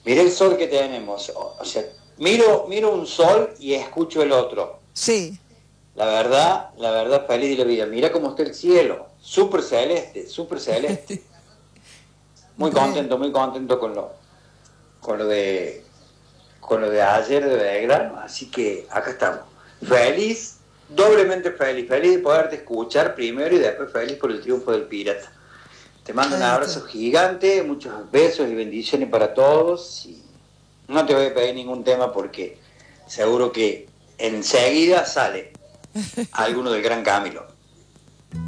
Mirá el sol que tenemos, o sea, miro un sol y escucho el otro. Sí. La verdad, feliz de la vida. Mira cómo está el cielo, súper celeste, súper celeste. Re. Muy contento con lo de, con lo de ayer de Belgrano, así que acá estamos. Feliz, doblemente feliz, feliz de poderte escuchar primero y después feliz por el triunfo del Pirata. Te mando un Ahí está. abrazo gigante, muchos besos y bendiciones para todos. Y no te voy a pedir ningún tema porque seguro que enseguida sale alguno del Gran Camilo.